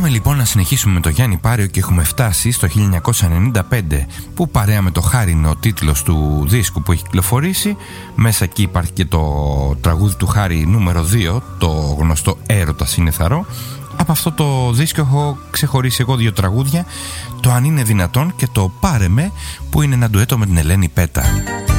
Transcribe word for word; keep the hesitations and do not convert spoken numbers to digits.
Πάμε λοιπόν να συνεχίσουμε με το Γιάννη Πάριο και έχουμε φτάσει στο χίλια εννιακόσια ενενήντα πέντε, που παρέα με το Χάρη είναι ο τίτλος του δίσκου που έχει κυκλοφορήσει. Μέσα εκεί υπάρχει και το τραγούδι του Χάρη νούμερο δύο, το γνωστό Έρωτας είναι θαρώ. Από αυτό το δίσκο έχω ξεχωρίσει εγώ δύο τραγούδια, το Αν είναι δυνατόν και το Πάρε με, που είναι ένα ντουέτο με την Ελένη Πέτα.